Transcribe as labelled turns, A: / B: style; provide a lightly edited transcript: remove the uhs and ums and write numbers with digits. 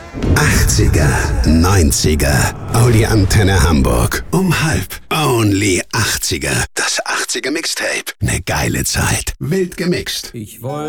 A: 80er, 90er, Audi Antenne Hamburg. Um 1:30. Only 80er. Das 80er Mixtape. Ne geile Zeit. Wild gemixt.
B: Ich wollte